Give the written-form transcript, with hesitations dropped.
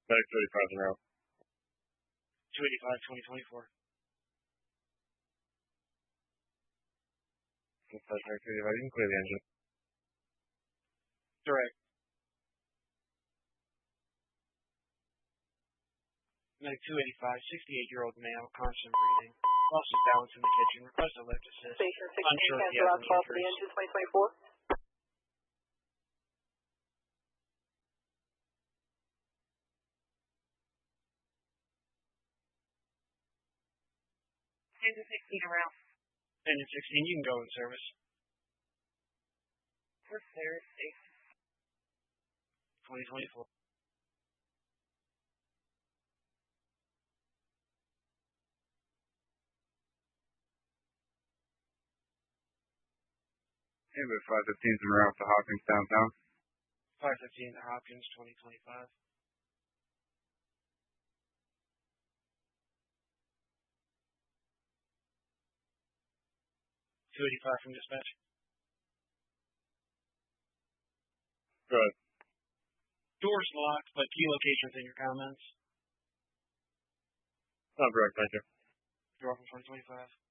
Medic 285 en route. 285, 2024. Medic 285, you can clear the engine. Direct. Medic 285, 68-year-old male, constant breathing. Lost his balance in the kitchen. Request a lift assist. Station 16, Unsure if he cancel has out any call for the injuries. engine 2024. Engine 16 around. Engine 16, you can go in service. First there, station. 2024. Ambit 515's en route to Hopkins downtown. 515 to Hopkins, 2025. 285 from dispatch. Go ahead. Doors locked, but key locations in your comments. Not direct, thank you. Door from 2025.